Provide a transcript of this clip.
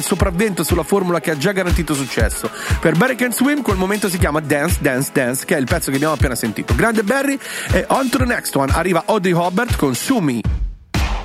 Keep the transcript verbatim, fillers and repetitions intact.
sopravvento sulla formula che ha già garantito successo. Per Barry Can Swim quel momento si chiama Dance Dance Dance, che è il pezzo che abbiamo appena sentito. Grande Barry, e on to the next one arriva Audrey Hobart con Sue Me.